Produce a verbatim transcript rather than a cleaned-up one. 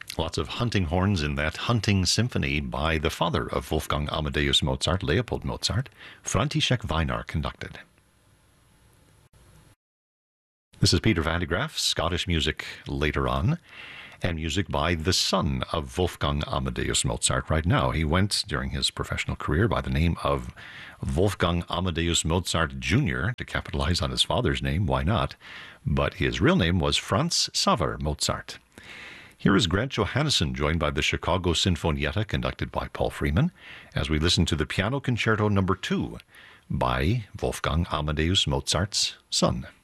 Lots of hunting horns in that hunting symphony by the father of Wolfgang Amadeus Mozart, Leopold Mozart. František Weinar conducted. This is Peter van de Graaff, Scottish music later on, and music by the son of Wolfgang Amadeus Mozart right now. He went, during his professional career, by the name of Wolfgang Amadeus Mozart Junior, to capitalize on his father's name, why not? But his real name was Franz Xaver Mozart. Here is Grant Johannesson, joined by the Chicago Sinfonietta, conducted by Paul Freeman, as we listen to the Piano Concerto Number two by Wolfgang Amadeus Mozart's son.